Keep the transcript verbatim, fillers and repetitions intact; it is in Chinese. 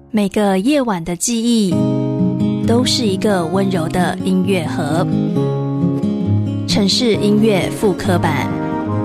每个夜晚的记忆都是一个温柔的音乐盒。城市音乐复刻版。